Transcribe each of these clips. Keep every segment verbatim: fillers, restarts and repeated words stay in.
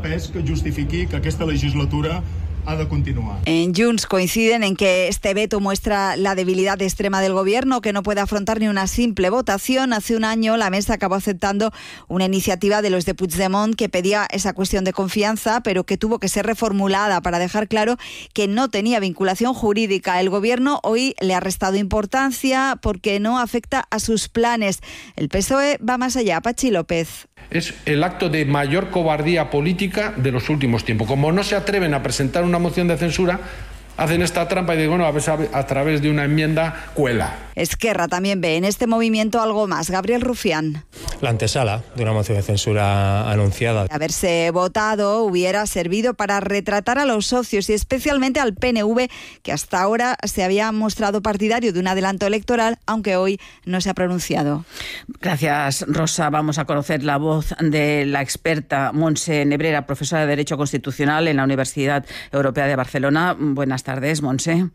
pes que justifiqui que aquesta legislatura ha de continuar. En Junts coinciden en que este veto muestra la debilidad extrema del gobierno, que no puede afrontar ni una simple votación. Hace un año la mesa acabó aceptando una iniciativa de los de Puigdemont que pedía esa cuestión de confianza, pero que tuvo que ser reformulada para dejar claro que no tenía vinculación jurídica. El gobierno hoy le ha restado importancia porque no afecta a sus planes. El P S O E va más allá. Pachi López. Es el acto de mayor cobardía política de los últimos tiempos. Como no se atreven a presentar una moción de censura, hacen esta trampa y digo, bueno, a ver, a través de una enmienda cuela. Esquerra también ve en este movimiento algo más. Gabriel Rufián. La antesala de una moción de censura anunciada. Haberse votado hubiera servido para retratar a los socios y especialmente al P N V, que hasta ahora se había mostrado partidario de un adelanto electoral, aunque hoy no se ha pronunciado. Gracias, Rosa. Vamos a conocer la voz de la experta Montse Nebrera, profesora de Derecho Constitucional en la Universidad Europea de Barcelona. Buenas tardes, Montse.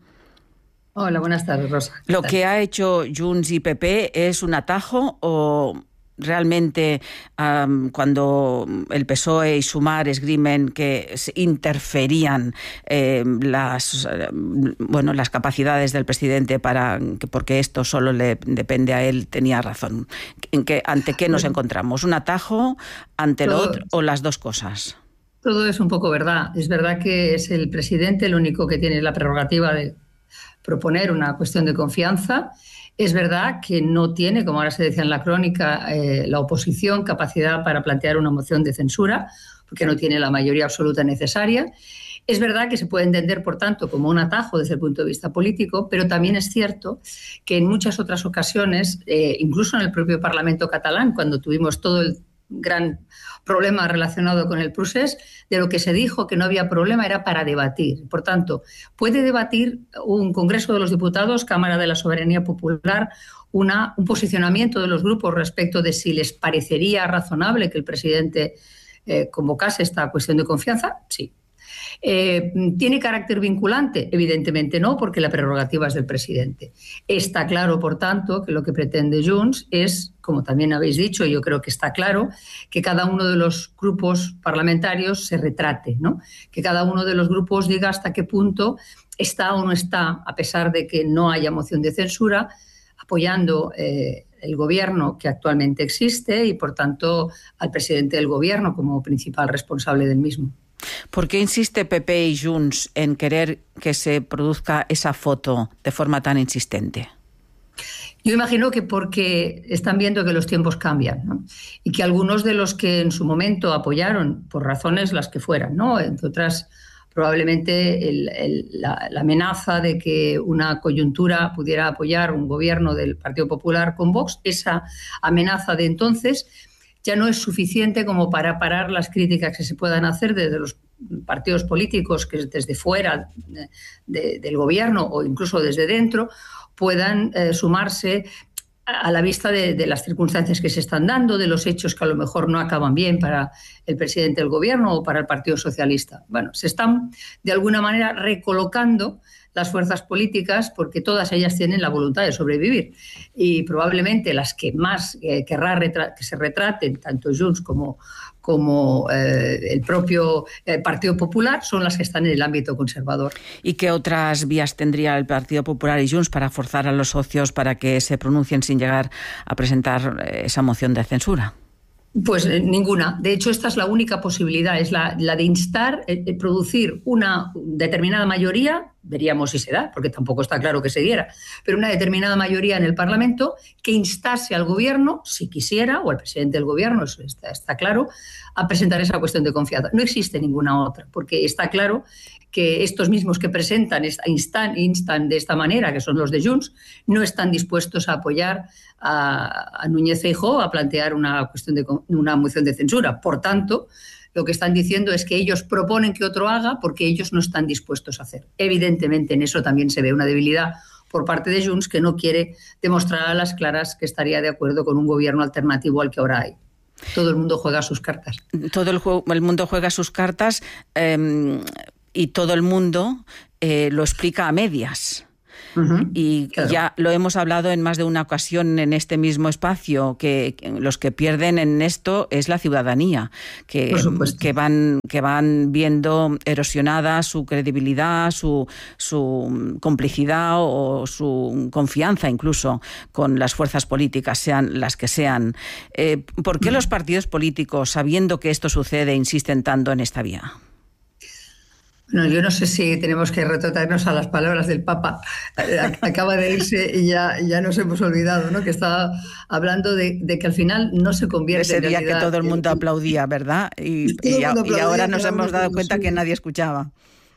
Hola, buenas tardes, Rosa. ¿Lo que ha hecho Junts y P P es un atajo o realmente um, cuando el P S O E y Sumar esgrimen que interferían eh, las eh, bueno las capacidades del presidente para que porque esto solo le depende a él, tenía razón? ¿En qué, ante qué nos encontramos? ¿Un atajo ante el otro o las dos cosas? Todo es un poco verdad. Es verdad que es el presidente el único que tiene la prerrogativa de proponer una cuestión de confianza. Es verdad que no tiene, como ahora se decía en la crónica, eh, la oposición capacidad para plantear una moción de censura, porque no tiene la mayoría absoluta necesaria. Es verdad que se puede entender, por tanto, como un atajo desde el punto de vista político, pero también es cierto que en muchas otras ocasiones, eh, incluso en el propio Parlamento catalán, cuando tuvimos todo el gran problema relacionado con el procés, de lo que se dijo que no había problema era para debatir. Por tanto, puede debatir un Congreso de los Diputados, Cámara de la Soberanía Popular, una, un posicionamiento de los grupos respecto de si les parecería razonable que el presidente eh, convocase esta cuestión de confianza. Sí. Eh, ¿Tiene carácter vinculante? Evidentemente no, porque la prerrogativa es del presidente. Está claro, por tanto, que lo que pretende Junts es, como también habéis dicho, y yo creo que está claro, que cada uno de los grupos parlamentarios se retrate, ¿no? Que cada uno de los grupos diga hasta qué punto está o no está, a pesar de que no haya moción de censura, apoyando eh, el gobierno que actualmente existe y, por tanto, al presidente del gobierno como principal responsable del mismo. ¿Por qué insiste P P y Junts en querer que se produzca esa foto de forma tan insistente? Yo imagino que porque están viendo que los tiempos cambian, ¿no? Y que algunos de los que en su momento apoyaron, por razones las que fueran, ¿no? Entre otras, probablemente el, el, la, la amenaza de que una coyuntura pudiera apoyar un gobierno del Partido Popular con Vox, esa amenaza de entonces ya no es suficiente como para parar las críticas que se puedan hacer desde los partidos políticos que desde fuera de, de, del gobierno o incluso desde dentro puedan eh, sumarse a la vista de, de las circunstancias que se están dando, de los hechos que a lo mejor no acaban bien para el presidente del gobierno o para el Partido Socialista. Bueno, se están de alguna manera recolocando las fuerzas políticas porque todas ellas tienen la voluntad de sobrevivir y probablemente las que más eh, querrá retra- que se retraten, tanto Junts como, como eh, el propio eh, Partido Popular, son las que están en el ámbito conservador. ¿Y qué otras vías tendría el Partido Popular y Junts para forzar a los socios para que se pronuncien sin llegar a presentar esa moción de censura? Pues eh, ninguna. De hecho, esta es la única posibilidad, es la, la de instar, eh, de producir una determinada mayoría, veríamos si se da, porque tampoco está claro que se diera, pero una determinada mayoría en el Parlamento que instase al Gobierno, si quisiera, o al presidente del Gobierno, eso está, está claro, a presentar esa cuestión de confianza. No existe ninguna otra, porque está claro que estos mismos que presentan, instan, instan de esta manera, que son los de Junts, no están dispuestos a apoyar a, a Núñez Feijóo a plantear una cuestión de una moción de censura. Por tanto, lo que están diciendo es que ellos proponen que otro haga porque ellos no están dispuestos a hacer. Evidentemente, en eso también se ve una debilidad por parte de Junts, que no quiere demostrar a las claras que estaría de acuerdo con un gobierno alternativo al que ahora hay. Todo el mundo juega sus cartas. Todo el, juego, el mundo juega sus cartas eh, y todo el mundo eh, lo explica a medias. Uh-huh. Y claro, ya lo hemos hablado en más de una ocasión en este mismo espacio, que los que pierden en esto es la ciudadanía, que, que, van, que van viendo erosionada su credibilidad, su, su complicidad o su confianza incluso con las fuerzas políticas, sean las que sean. Eh, ¿Por qué los partidos políticos, sabiendo que esto sucede, insisten tanto en esta vía? No, yo no sé si tenemos que retrotraernos a las palabras del Papa. Acaba de irse y ya, ya nos hemos olvidado, ¿no? Que estaba hablando de, de que al final no se convierte Ese en realidad. Ese día que todo el mundo en... aplaudía, ¿verdad? Y, y, aplaudía, y ahora nos hemos dado cuenta que nadie escuchaba.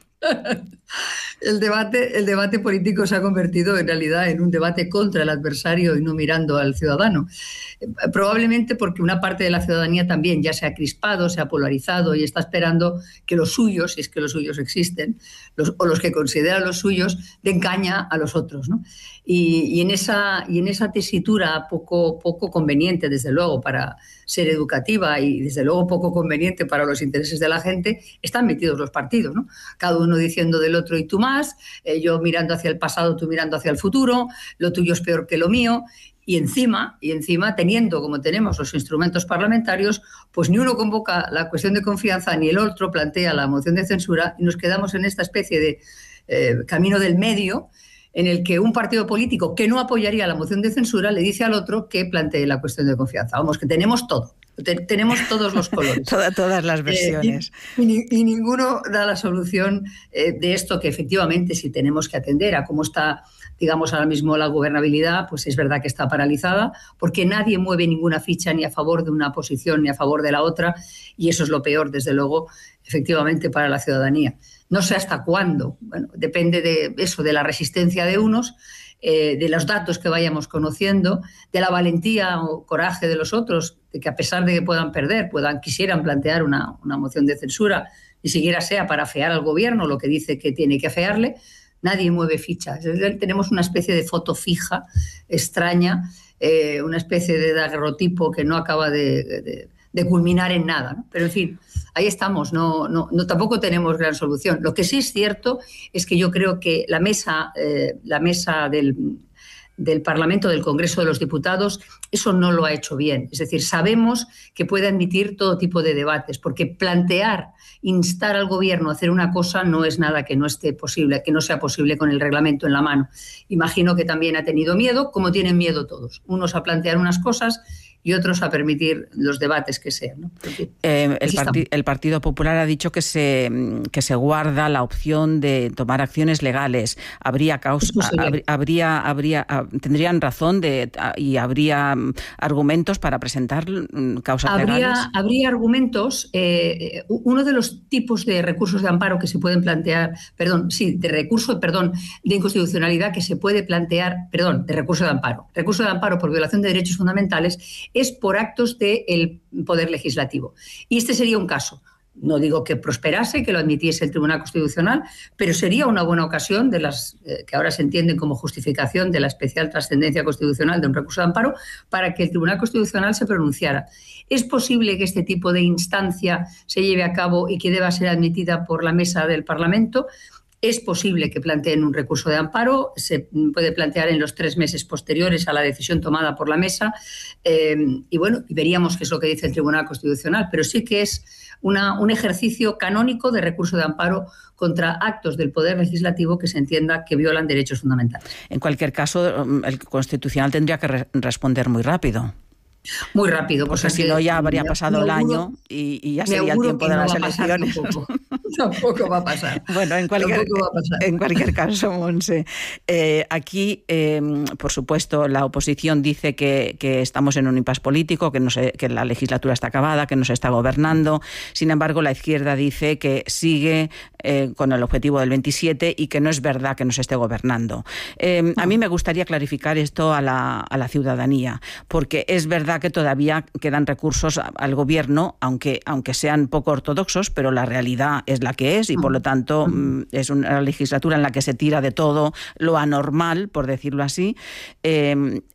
El debate, el debate político se ha convertido en realidad en un debate contra el adversario y no mirando al ciudadano. Probablemente porque una parte de la ciudadanía también ya se ha crispado, se ha polarizado y está esperando que los suyos, si es que los suyos existen, los, o los que consideran los suyos, den caña a los otros, ¿no? Y, y, en esa, y en esa tesitura poco, poco conveniente, desde luego, para ser educativa y desde luego poco conveniente para los intereses de la gente, están metidos los partidos, ¿no? Cada uno diciendo del otro y tú más, eh, yo mirando hacia el pasado, tú mirando hacia el futuro, lo tuyo es peor que lo mío. Y encima, y encima, teniendo como tenemos los instrumentos parlamentarios, pues ni uno convoca la cuestión de confianza ni el otro plantea la moción de censura y nos quedamos en esta especie de eh, camino del medio en el que un partido político que no apoyaría la moción de censura le dice al otro que plantee la cuestión de confianza. Vamos, que tenemos todo. Tenemos todos los colores. Toda, todas las versiones. Eh, y, y, y ninguno da la solución eh, de esto que efectivamente si tenemos que atender a cómo está, digamos, ahora mismo la gobernabilidad, pues es verdad que está paralizada porque nadie mueve ninguna ficha ni a favor de una posición ni a favor de la otra y eso es lo peor, desde luego, efectivamente, para la ciudadanía. No sé hasta cuándo. Bueno, depende de eso, de la resistencia de unos, eh, de los datos que vayamos conociendo, de la valentía o coraje de los otros, de que a pesar de que puedan perder, puedan quisieran plantear una, una moción de censura, ni siquiera sea para afear al gobierno lo que dice que tiene que afearle, nadie mueve fichas. Tenemos una especie de foto fija, extraña, eh, una especie de daguerrotipo que no acaba de, de, de culminar en nada, ¿no? Pero en fin, ahí estamos, no, no, no, tampoco tenemos gran solución. Lo que sí es cierto es que yo creo que la mesa, eh, la mesa del, del Parlamento, del Congreso de los Diputados, eso no lo ha hecho bien. Es decir, sabemos que puede admitir todo tipo de debates, porque plantear, instar al Gobierno a hacer una cosa no es nada que no esté posible, que no sea posible con el reglamento en la mano. Imagino que también ha tenido miedo, como tienen miedo todos. Unos a plantear unas cosas y otros a permitir los debates que sean, ¿no? Porque, eh, el, parti el Partido Popular ha dicho que se, que se guarda la opción de tomar acciones legales. Habría causa, habría, habría, tendrían razón de, y habría argumentos para presentar causas habría, legales. Habría argumentos. Eh, uno de los tipos de recursos de amparo que se pueden plantear, perdón, sí, de recurso, perdón, de inconstitucionalidad que se puede plantear, perdón, de recurso de amparo, recurso de amparo por violación de derechos fundamentales, es por actos del Poder Legislativo. Y este sería un caso. No digo que prosperase, que lo admitiese el Tribunal Constitucional, pero sería una buena ocasión de las eh, que ahora se entienden como justificación de la especial trascendencia constitucional de un recurso de amparo para que el Tribunal Constitucional se pronunciara. ¿Es posible que este tipo de instancia se lleve a cabo y que deba ser admitida por la mesa del Parlamento? Es posible que planteen un recurso de amparo, se puede plantear en los tres meses posteriores a la decisión tomada por la mesa eh, y bueno, y veríamos qué es lo que dice el Tribunal Constitucional, pero sí que es una, un ejercicio canónico de recurso de amparo contra actos del Poder Legislativo que se entienda que violan derechos fundamentales. En cualquier caso, el Constitucional tendría que re responder muy rápido. Muy rápido. Porque si no ya habría pasado el año y, y ya sería el tiempo de las elecciones. Tampoco. tampoco va a pasar. Bueno, en cualquier, va a pasar. En cualquier caso, Montse, eh, aquí, eh, por supuesto, la oposición dice que, que estamos en un impasse político, que, no se, que la legislatura está acabada, que no se está gobernando. Sin embargo, la izquierda dice que sigue eh, con el objetivo del veintisiete y que no es verdad que no se esté gobernando. Eh, a mí me gustaría clarificar esto a la, a la ciudadanía, porque es verdad que todavía quedan recursos al gobierno, aunque, aunque sean poco ortodoxos, pero la realidad es la que es y por lo tanto es una legislatura en la que se tira de todo lo anormal, por decirlo así. Eh,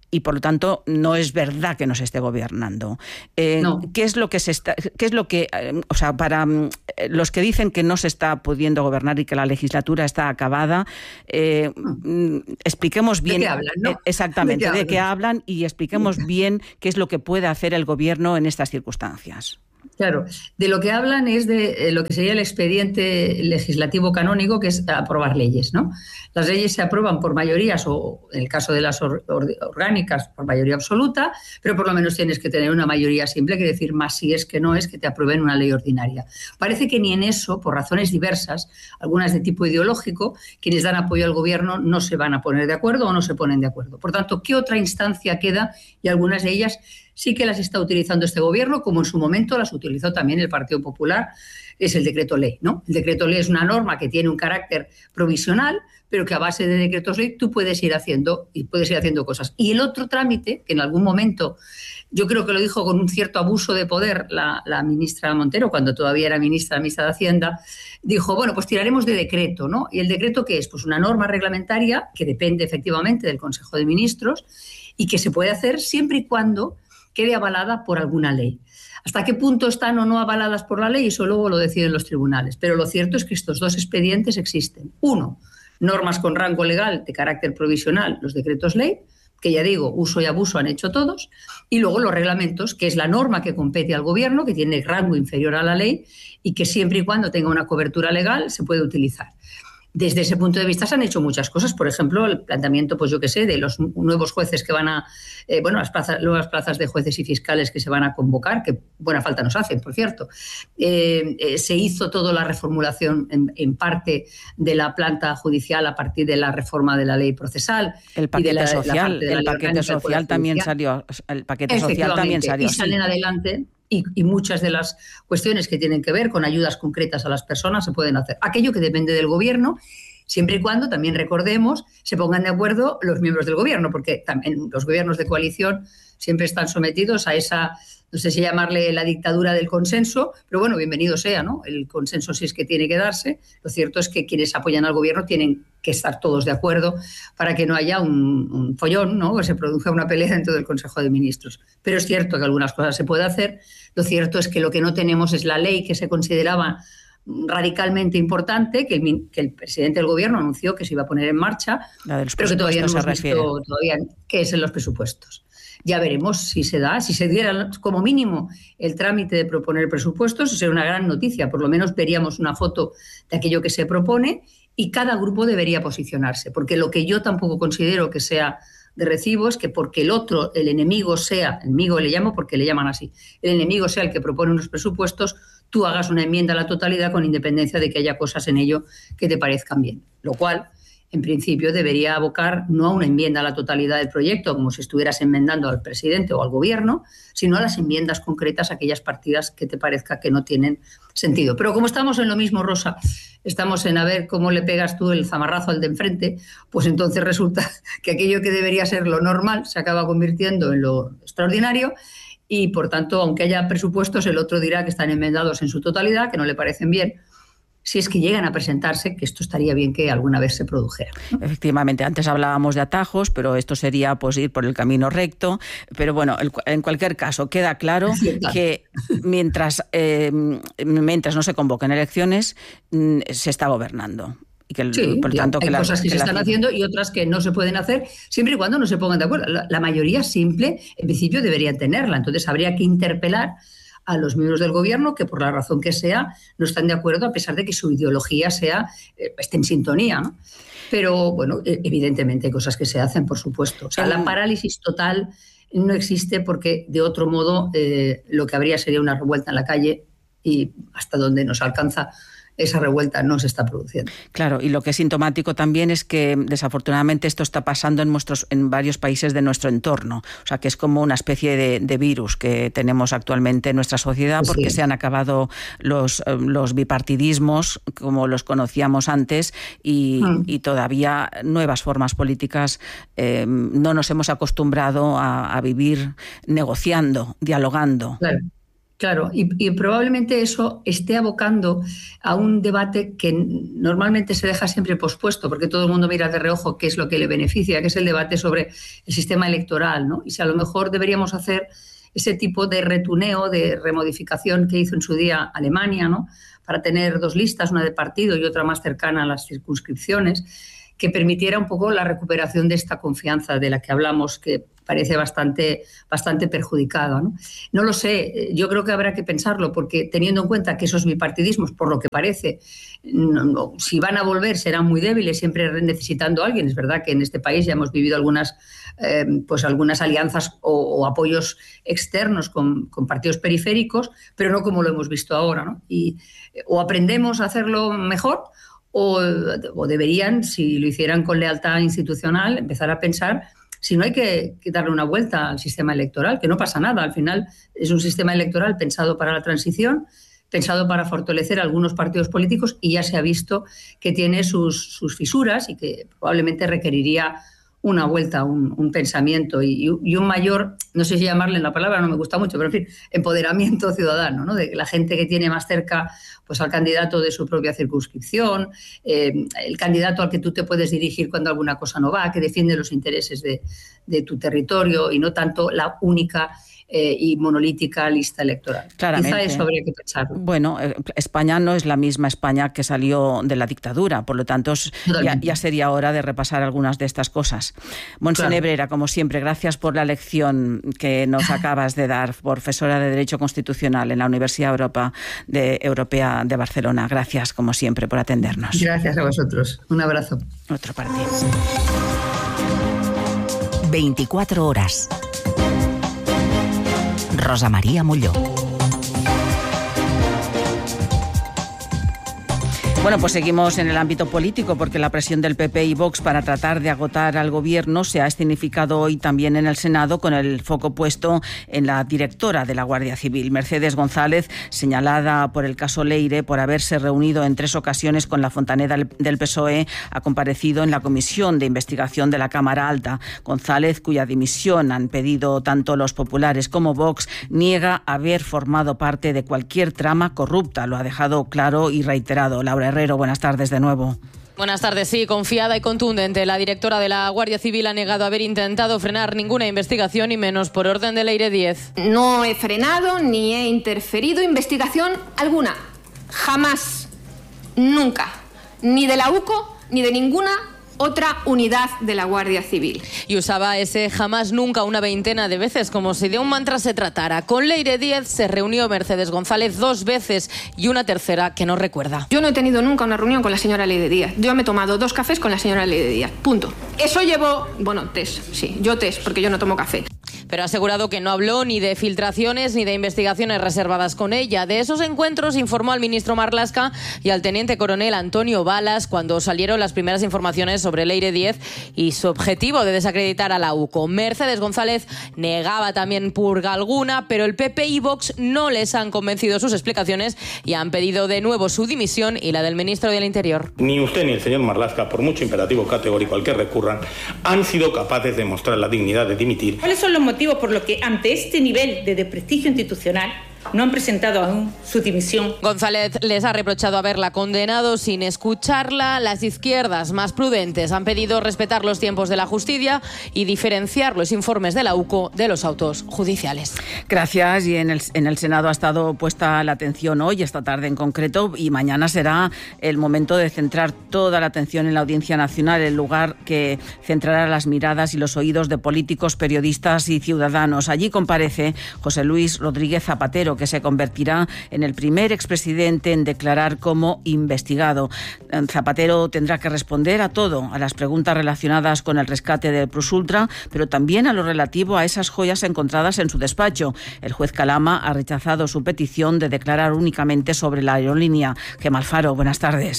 y por lo tanto no es verdad que nos esté gobernando. Eh, no. ¿Qué es lo que se está, qué es lo que, eh, o sea, para um, los que dicen que no se está pudiendo gobernar y que la legislatura está acabada, eh, mm. expliquemos bien. ¿De qué hablan, no? eh, exactamente, ¿De qué de qué hablan y expliquemos bien qué es lo que puede hacer el gobierno en estas circunstancias. Claro, de lo que hablan es de lo que sería el expediente legislativo canónico, que es aprobar leyes, ¿no? Las leyes se aprueban por mayorías o, en el caso de las or- or- orgánicas, por mayoría absoluta, pero por lo menos tienes que tener una mayoría simple, que decir más si es que no es que te aprueben una ley ordinaria. Parece que ni en eso, por razones diversas, algunas de tipo ideológico, quienes dan apoyo al gobierno no se van a poner de acuerdo o no se ponen de acuerdo. Por tanto, ¿qué otra instancia queda? Y algunas de ellas sí que las está utilizando este gobierno, como en su momento las utilizó también el Partido Popular, es el decreto ley, ¿no? El decreto ley es una norma que tiene un carácter provisional, pero que a base de decretos ley tú puedes ir haciendo y puedes ir haciendo cosas. Y el otro trámite, que en algún momento, yo creo que lo dijo con un cierto abuso de poder la, la ministra Montero, cuando todavía era ministra, ministra de Hacienda, dijo, bueno, pues tiraremos de decreto, ¿no? ¿Y el decreto qué es? Pues una norma reglamentaria que depende efectivamente del Consejo de Ministros y que se puede hacer siempre y cuando quede avalada por alguna ley. ¿Hasta qué punto están o no avaladas por la ley? Eso luego lo deciden los tribunales. Pero lo cierto es que estos dos expedientes existen. Uno, normas con rango legal de carácter provisional, los decretos ley, que ya digo, uso y abuso han hecho todos, y luego los reglamentos, que es la norma que compete al gobierno, que tiene rango inferior a la ley y que siempre y cuando tenga una cobertura legal se puede utilizar. Desde ese punto de vista se han hecho muchas cosas, por ejemplo, el planteamiento, pues yo qué sé, de los nuevos jueces que van a, eh, bueno, las plazas, nuevas plazas de jueces y fiscales que se van a convocar, que buena falta nos hacen, por cierto. Eh, eh, se hizo toda la reformulación en, en parte de la planta judicial a partir de la reforma de la ley procesal. El paquete y de la, social, la el paquete social también salió, el paquete social también salió. Y salen así. adelante. Y, y muchas de las cuestiones que tienen que ver con ayudas concretas a las personas se pueden hacer. Aquello que depende del gobierno, siempre y cuando, también recordemos, se pongan de acuerdo los miembros del gobierno, porque también los gobiernos de coalición siempre están sometidos a esa, no sé si llamarle la dictadura del consenso, pero bueno, bienvenido sea, ¿no? El consenso sí es que tiene que darse. Lo cierto es que quienes apoyan al gobierno tienen que estar todos de acuerdo para que no haya un, un follón, ¿no? Que se produzca una pelea dentro del Consejo de Ministros. Pero es cierto que algunas cosas se puede hacer. Lo cierto es que lo que no tenemos es la ley que se consideraba radicalmente importante, que el, que el presidente del gobierno anunció que se iba a poner en marcha, la de los pero que todavía no hemos se refiere. visto todavía qué es en los presupuestos. Ya veremos si se da, si se diera como mínimo el trámite de proponer presupuestos, sería una gran noticia. Por lo menos veríamos una foto de aquello que se propone y cada grupo debería posicionarse, porque lo que yo tampoco considero que sea de recibo es que porque el otro, el enemigo sea, enemigo le llamo porque le llaman así, el enemigo sea el que propone unos presupuestos, tú hagas una enmienda a la totalidad con independencia de que haya cosas en ello que te parezcan bien. Lo cual, en principio, debería abocar no a una enmienda a la totalidad del proyecto, como si estuvieras enmendando al presidente o al gobierno, sino a las enmiendas concretas a aquellas partidas que te parezca que no tienen sentido. Pero como estamos en lo mismo, Rosa, estamos en a ver cómo le pegas tú el zamarrazo al de enfrente, pues entonces resulta que aquello que debería ser lo normal se acaba convirtiendo en lo extraordinario y, por tanto, aunque haya presupuestos, el otro dirá que están enmendados en su totalidad, que no le parecen bien, si es que llegan a presentarse, que esto estaría bien que alguna vez se produjera, ¿no? Efectivamente, antes hablábamos de atajos, pero esto sería pues ir por el camino recto. Pero bueno, el, en cualquier caso, queda claro sí, claro. que mientras, eh, mientras no se convoquen elecciones, se está gobernando. Y que, sí, por tanto, hay que cosas la, que, que se están la... haciendo y otras que no se pueden hacer, siempre y cuando no se pongan de acuerdo. La, la mayoría simple, en principio, deberían tenerla. Entonces, habría que interpelar a los miembros del gobierno que, por la razón que sea, no están de acuerdo, a pesar de que su ideología sea eh, esté en sintonía, ¿no? Pero, bueno, evidentemente hay cosas que se hacen, por supuesto. O sea, la parálisis total no existe porque, de otro modo, eh, lo que habría sería una revuelta en la calle y hasta donde nos alcanza esa revuelta no se está produciendo. Claro, y lo que es sintomático también es que desafortunadamente esto está pasando en, nuestros, en varios países de nuestro entorno. O sea, que es como una especie de, de virus que tenemos actualmente en nuestra sociedad porque sí. se han acabado los, los bipartidismos como los conocíamos antes y, mm. y todavía nuevas formas políticas eh, no nos hemos acostumbrado a, a vivir negociando, dialogando. Claro. Claro, y, y probablemente eso esté abocando a un debate que normalmente se deja siempre pospuesto, porque todo el mundo mira de reojo qué es lo que le beneficia, que es el debate sobre el sistema electoral, ¿no? Y si a lo mejor deberíamos hacer ese tipo de retuneo, de remodificación que hizo en su día Alemania, ¿no? Para tener dos listas, una de partido y otra más cercana a las circunscripciones, que permitiera un poco la recuperación de esta confianza de la que hablamos, que parece bastante, bastante perjudicada, ¿no? No lo sé, yo creo que habrá que pensarlo, porque teniendo en cuenta que esos bipartidismos, por lo que parece, no, no, si van a volver serán muy débiles, siempre necesitando a alguien. Es verdad que en este país ya hemos vivido algunas, eh, pues algunas alianzas o, o apoyos externos con, con partidos periféricos, pero no como lo hemos visto ahora, ¿no? Y, o aprendemos a hacerlo mejor, o, o deberían, si lo hicieran con lealtad institucional, empezar a pensar si no hay que, que darle una vuelta al sistema electoral, que no pasa nada. Al final es un sistema electoral pensado para la transición, pensado para fortalecer algunos partidos políticos, y ya se ha visto que tiene sus, sus fisuras y que probablemente requeriría una vuelta, un, un pensamiento y, y un mayor, no sé si llamarle la palabra, no me gusta mucho, pero en fin, empoderamiento ciudadano, ¿no? De la gente que tiene más cerca pues al candidato de su propia circunscripción, eh, el candidato al que tú te puedes dirigir cuando alguna cosa no va, que defiende los intereses de, de tu territorio y no tanto la única Eh, y monolítica lista electoral. Claramente. Quizá eso habría que pensarlo. Bueno, eh, España no es la misma España que salió de la dictadura, por lo tanto ya, ya sería hora de repasar algunas de estas cosas. Montse claro. Nebrera, como siempre, gracias por la lección que nos acabas de dar, profesora de Derecho Constitucional en la Universidad Europa de, Europea de Barcelona. Gracias, como siempre, por atendernos. Gracias a vosotros. Un abrazo. Otro partido. veinticuatro horas. Rosa María Molló. Bueno, pues seguimos en el ámbito político, porque la presión del P P y Vox para tratar de agotar al gobierno se ha escenificado hoy también en el Senado, con el foco puesto en la directora de la Guardia Civil, Mercedes González, señalada por el caso Leire por haberse reunido en tres ocasiones con la Fontaneda del P S O E, ha comparecido en la Comisión de Investigación de la Cámara Alta. González, cuya dimisión han pedido tanto los populares como Vox, niega haber formado parte de cualquier trama corrupta. Lo ha dejado claro y reiterado. Laura Herrero, buenas tardes de nuevo. Buenas tardes. Sí, confiada y contundente. La directora de la Guardia Civil ha negado haber intentado frenar ninguna investigación, y menos por orden de Leire Díez. No he frenado ni he interferido investigación alguna. Jamás. Nunca. Ni de la U C O ni de ninguna otra unidad de la Guardia Civil. Y usaba ese jamás nunca una veintena de veces, como si de un mantra se tratara. Con Leire Díez se reunió Mercedes González dos veces y una tercera que no recuerda. Yo no he tenido nunca una reunión con la señora Leire Díez. Yo me he tomado dos cafés con la señora Leire Díez. Punto. Eso llevó... Bueno, test, sí. Yo test, porque yo no tomo café. Pero ha asegurado que no habló ni de filtraciones ni de investigaciones reservadas con ella. De esos encuentros informó al ministro Marlaska y al teniente coronel Antonio Balas cuando salieron las primeras informaciones sobre Leire Díez y su objetivo de desacreditar a la U C O. Mercedes González negaba también purga alguna, pero el P P y Vox no les han convencido sus explicaciones y han pedido de nuevo su dimisión y la del ministro del Interior. Ni usted ni el señor Marlaska, por mucho imperativo categórico al que recurran, han sido capaces de mostrar la dignidad de dimitir. ¿Cuáles son los motivos por los que ante este nivel de desprestigio institucional no han presentado aún su dimisión? González les ha reprochado haberla condenado sin escucharla. Las izquierdas más prudentes han pedido respetar los tiempos de la justicia y diferenciar los informes de la U C O de los autos judiciales. Gracias. Y en el, en el Senado ha estado puesta la atención hoy, esta tarde en concreto, y mañana será el momento de centrar toda la atención en la Audiencia Nacional, el lugar que centrará las miradas y los oídos de políticos, periodistas y ciudadanos. Allí comparece José Luis Rodríguez Zapatero, que se convertirá en el primer expresidente en declarar como investigado. Zapatero tendrá que responder a todo, a las preguntas relacionadas con el rescate del Plusultra, pero también a lo relativo a esas joyas encontradas en su despacho. El juez Calama ha rechazado su petición de declarar únicamente sobre la aerolínea. Gemma Alfaro, buenas tardes.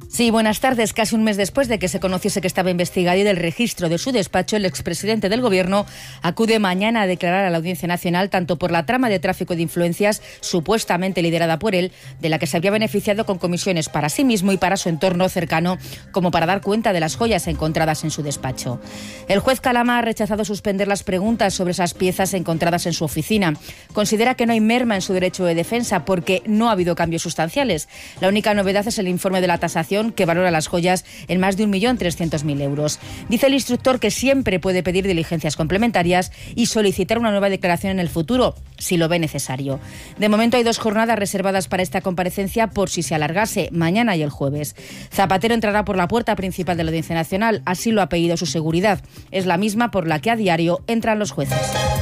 Sí, buenas tardes. Casi un mes después de que se conociese que estaba investigado y del registro de su despacho, el expresidente del Gobierno acude mañana a declarar a la Audiencia Nacional tanto por la trama de tráfico de influencias supuestamente liderada por él, de la que se había beneficiado con comisiones para sí mismo y para su entorno cercano, como para dar cuenta de las joyas encontradas en su despacho. El juez Calama ha rechazado suspender las preguntas sobre esas piezas encontradas en su oficina. Considera que no hay merma en su derecho de defensa porque no ha habido cambios sustanciales. La única novedad es el informe de la tasación que valora las joyas en más de un millón trescientos mil euros. Dice el instructor que siempre puede pedir diligencias complementarias y solicitar una nueva declaración en el futuro, si lo ve necesario. De momento hay dos jornadas reservadas para esta comparecencia por si se alargase, mañana y el jueves. Zapatero entrará por la puerta principal de la Audiencia Nacional, así lo ha pedido su seguridad. Es la misma por la que a diario entran los jueces.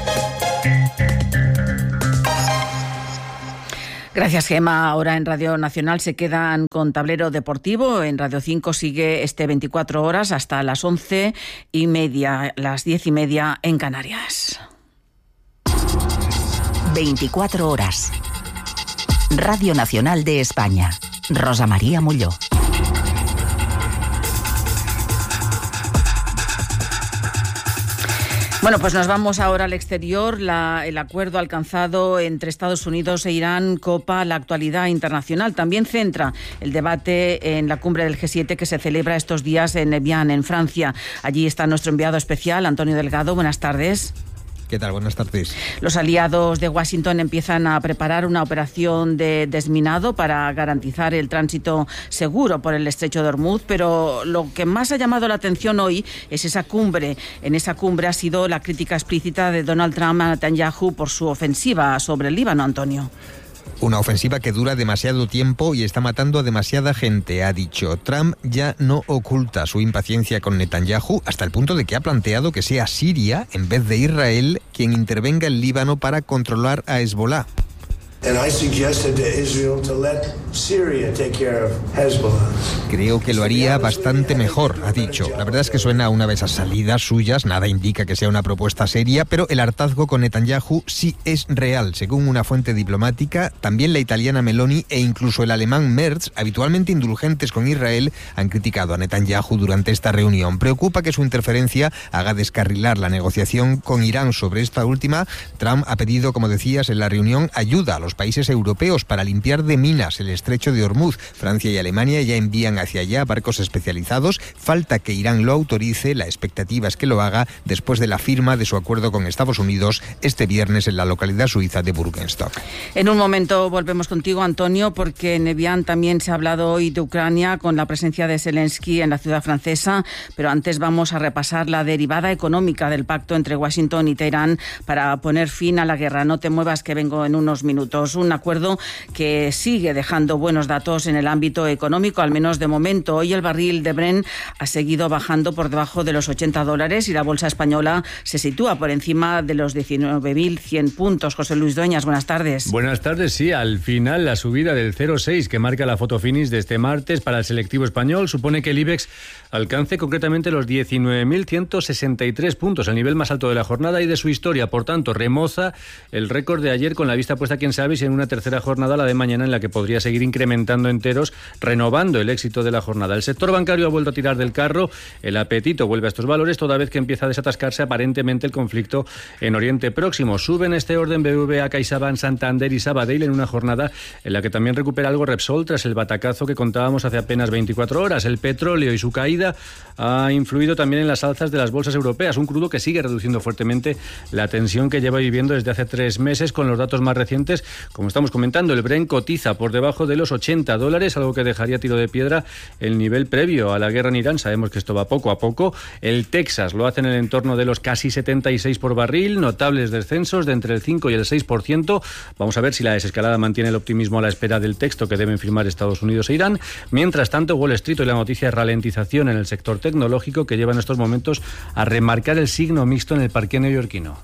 Gracias, Gemma. Ahora en Radio Nacional se quedan con Tablero Deportivo. En Radio cinco sigue este veinticuatro horas hasta las once y media, las diez y media en Canarias. veinticuatro horas. Radio Nacional de España. Rosa María Molló. Bueno, pues nos vamos ahora al exterior. La, el acuerdo alcanzado entre Estados Unidos e Irán copa la actualidad internacional. También centra el debate en la cumbre del G siete que se celebra estos días en Evian, en Francia. Allí está nuestro enviado especial, Antonio Delgado. Buenas tardes. ¿Qué tal? Buenas tardes. Los aliados de Washington empiezan a preparar una operación de desminado para garantizar el tránsito seguro por el estrecho de Hormuz, pero lo que más ha llamado la atención hoy es esa cumbre. En esa cumbre ha sido la crítica explícita de Donald Trump a Netanyahu por su ofensiva sobre el Líbano, Antonio. Una ofensiva que dura demasiado tiempo y está matando a demasiada gente, ha dicho. Trump ya no oculta su impaciencia con Netanyahu hasta el punto de que ha planteado que sea Siria, en vez de Israel, quien intervenga en Líbano para controlar a Hezbollah. Creo que lo haría bastante mejor, ha dicho. La verdad es que suena a una de esas salidas suyas, nada indica que sea una propuesta seria, pero el hartazgo con Netanyahu sí es real. Según una fuente diplomática, también la italiana Meloni e incluso el alemán Merz, habitualmente indulgentes con Israel, han criticado a Netanyahu durante esta reunión. Preocupa que su interferencia haga descarrilar la negociación con Irán sobre esta última. Trump ha pedido, como decías, en la reunión ayuda a los países europeos para limpiar de minas el estrecho de Hormuz. Francia y Alemania ya envían hacia allá barcos especializados. Falta que Irán lo autorice. La expectativa es que lo haga después de la firma de su acuerdo con Estados Unidos este viernes en la localidad suiza de Burgenstock. En un momento volvemos contigo, Antonio, porque en Evian también se ha hablado hoy de Ucrania con la presencia de Zelensky en la ciudad francesa, pero antes vamos a repasar la derivada económica del pacto entre Washington y Teherán para poner fin a la guerra. No te muevas, que vengo en unos minutos. Un acuerdo que sigue dejando buenos datos en el ámbito económico, al menos de momento. Hoy el barril de Brent ha seguido bajando por debajo de los ochenta dólares y la bolsa española se sitúa por encima de los diecinueve mil cien puntos. José Luis Dueñas, buenas tardes. Buenas tardes, sí. Al final, la subida del cero coma seis que marca la foto finish de este martes para el selectivo español supone que el IBEX alcance concretamente los diecinueve mil ciento sesenta y tres puntos, el nivel más alto de la jornada y de su historia. Por tanto, remoza el récord de ayer con la vista puesta, quién sabe, y en una tercera jornada, la de mañana, en la que podría seguir incrementando enteros, renovando el éxito de la jornada. El sector bancario ha vuelto a tirar del carro, el apetito vuelve a estos valores, toda vez que empieza a desatascarse aparentemente el conflicto en Oriente Próximo. Suben este orden B B V A, CaixaBank, Santander y Sabadell en una jornada en la que también recupera algo Repsol tras el batacazo que contábamos hace apenas veinticuatro horas. El petróleo y su caída ha influido también en las alzas de las bolsas europeas, un crudo que sigue reduciendo fuertemente la tensión que lleva viviendo desde hace tres meses. Con los datos más recientes, como estamos comentando, el Brent cotiza por debajo de los ochenta dólares, algo que dejaría tiro de piedra el nivel previo a la guerra en Irán. Sabemos que esto va poco a poco. El Texas lo hace en el entorno de los casi setenta y seis por barril, notables descensos de entre el cinco y el seis por ciento. Vamos a ver si la desescalada mantiene el optimismo a la espera del texto que deben firmar Estados Unidos e Irán. Mientras tanto, Wall Street, y la noticia es ralentización en el sector tecnológico, que lleva en estos momentos a remarcar el signo mixto en el parqué neoyorquino.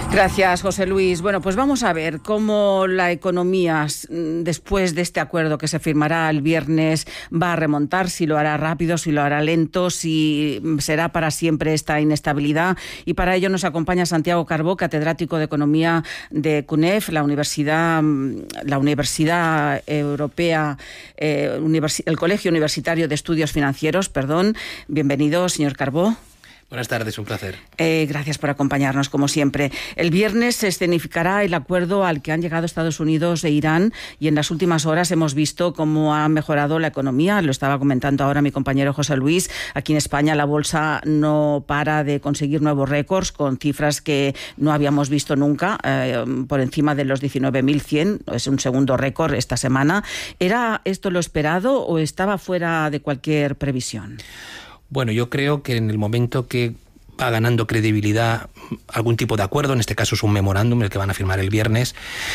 Gracias, José Luis. Bueno, pues vamos a ver cómo la economía, después de este acuerdo que se firmará el viernes, va a remontar, si lo hará rápido, si lo hará lento, si será para siempre esta inestabilidad. Y para ello nos acompaña Santiago Carbó, catedrático de Economía de C U N E F, la Universidad, la Universidad Europea, eh, Universi- el Colegio Universitario de Estudios Financieros, perdón. Bienvenido, señor Carbó. Buenas tardes, un placer. Eh, gracias por acompañarnos, como siempre. El viernes se escenificará el acuerdo al que han llegado Estados Unidos e Irán, y en las últimas horas hemos visto cómo ha mejorado la economía. Lo estaba comentando ahora mi compañero José Luis. Aquí en España la bolsa no para de conseguir nuevos récords con cifras que no habíamos visto nunca, eh, por encima de los diecinueve mil cien. Es un segundo récord esta semana. ¿Era esto lo esperado o estaba fuera de cualquier previsión? Bueno, yo creo que en el momento que va ganando credibilidad algún tipo de acuerdo, en este caso es un memorándum el que van a firmar el viernes,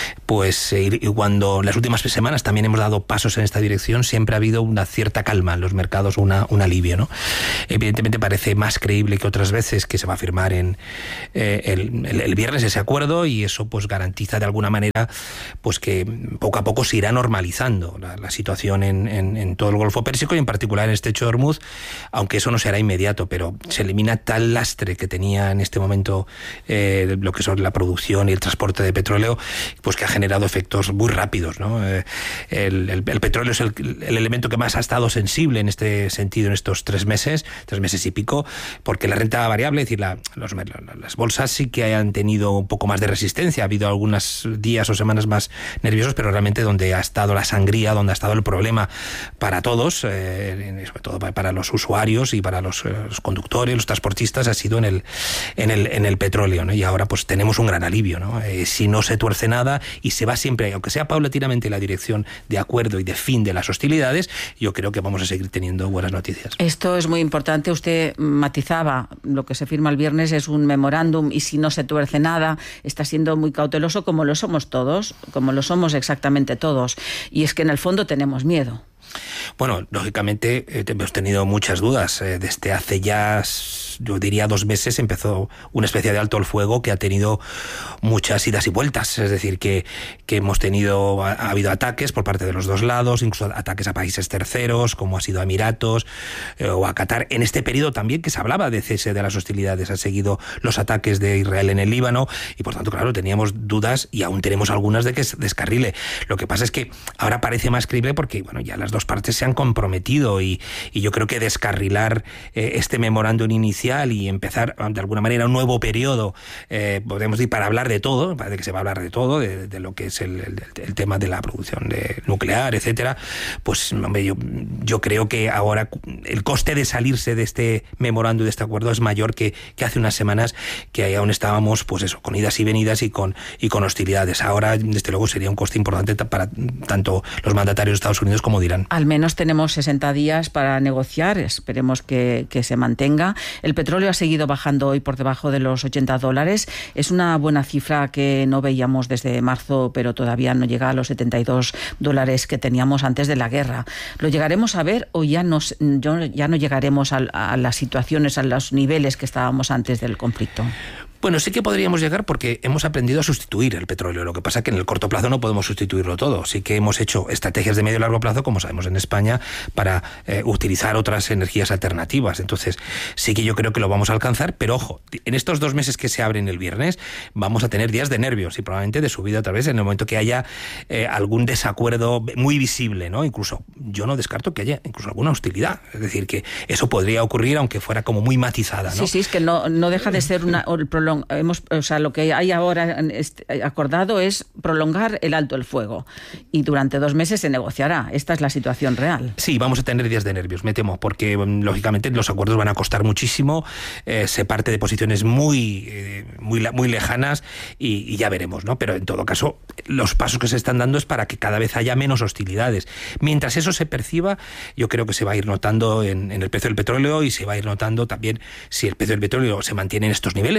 pues eh, y cuando en las últimas semanas también hemos dado pasos en esta dirección, siempre ha habido una cierta calma en los mercados, una, un alivio, ¿no? Evidentemente parece más creíble que otras veces que se va a firmar en eh, el, el, el viernes ese acuerdo, y eso pues garantiza de alguna manera pues que poco a poco se irá normalizando la, la situación en, en, en todo el Golfo Pérsico y en particular en el Estrecho de Hormuz, aunque eso no será inmediato, pero se elimina tal lastre que tenía en este momento eh, lo que son la producción y el transporte de petróleo, pues que ha generado efectos muy rápidos, ¿no? Eh, el, el, el petróleo es el, el elemento que más ha estado sensible en este sentido en estos tres meses, tres meses y pico, porque la renta variable, es decir, la, los, las bolsas sí que hayan tenido un poco más de resistencia, ha habido algunos días o semanas más nerviosos, pero realmente donde ha estado la sangría, donde ha estado el problema para todos, eh, sobre todo para los usuarios y para los, los conductores, los transportistas, ha sido en el, en el, en el petróleo, ¿no? Y ahora pues tenemos un gran alivio, ¿no? Eh, si no se tuerce nada y se va siempre, aunque sea paulatinamente, en la dirección de acuerdo y de fin de las hostilidades, yo creo que vamos a seguir teniendo buenas noticias. Esto es muy importante. Usted matizaba, lo que se firma el viernes es un memorándum y si no se tuerce nada, está siendo muy cauteloso, como lo somos todos, como lo somos exactamente todos. Y es que en el fondo tenemos miedo. Bueno, lógicamente eh, hemos tenido muchas dudas. Eh, desde hace ya, yo diría, dos meses empezó una especie de alto el fuego que ha tenido muchas idas y vueltas. Es decir, que, que hemos tenido, ha, ha habido ataques por parte de los dos lados, incluso ataques a países terceros, como ha sido a Emiratos eh, o a Qatar. En este periodo también que se hablaba de cese de las hostilidades, han seguido los ataques de Israel en el Líbano y por tanto, claro, teníamos dudas y aún tenemos algunas de que se descarrile. Lo que pasa es que ahora parece más creíble porque, bueno, ya las dos partes se han comprometido y, y yo creo que descarrilar eh, este memorándum inicial y empezar de alguna manera un nuevo periodo, eh, podemos decir, para hablar de todo, parece que se va a hablar de todo, de, de lo que es el, el, el tema de la producción de nuclear, etcétera, pues hombre, yo, yo creo que ahora el coste de salirse de este memorándum, de este acuerdo, es mayor que, que hace unas semanas, que ahí aún estábamos, pues eso, con idas y venidas y con, y con hostilidades. Ahora, desde luego, sería un coste importante para tanto los mandatarios de Estados Unidos como de Irán. Al menos tenemos sesenta días para negociar, esperemos que, que se mantenga. El petróleo ha seguido bajando hoy por debajo de los ochenta dólares. Es una buena cifra que no veíamos desde marzo, pero todavía no llega a los setenta y dos dólares que teníamos antes de la guerra. ¿Lo llegaremos a ver o ya, nos, ya no llegaremos a, a las situaciones, a los niveles que estábamos antes del conflicto? Bueno, sí que podríamos llegar porque hemos aprendido a sustituir el petróleo. Lo que pasa es que en el corto plazo no podemos sustituirlo todo. Sí que hemos hecho estrategias de medio y largo plazo, como sabemos en España, para eh, utilizar otras energías alternativas. Entonces, sí que yo creo que lo vamos a alcanzar, pero ojo, en estos dos meses que se abren el viernes vamos a tener días de nervios y probablemente de subida otra vez en el momento que haya eh, algún desacuerdo muy visible, ¿no? Incluso yo no descarto que haya incluso alguna hostilidad. Es decir, que eso podría ocurrir aunque fuera como muy matizada, ¿no? Sí, sí, es que no, no deja de ser una, el prolong Hemos, o sea, lo que hay ahora acordado es prolongar el alto el fuego y durante dos meses se negociará. Esta es la situación real. Sí, vamos a tener días de nervios, me temo, porque lógicamente los acuerdos van a costar muchísimo, eh, se parte de posiciones muy, eh, muy, muy lejanas y, y ya veremos, ¿no? Pero en todo caso, los pasos que se están dando es para que cada vez haya menos hostilidades. Mientras eso se perciba, yo creo que se va a ir notando en, en el precio del petróleo y se va a ir notando también si el precio del petróleo se mantiene en estos niveles, quizás un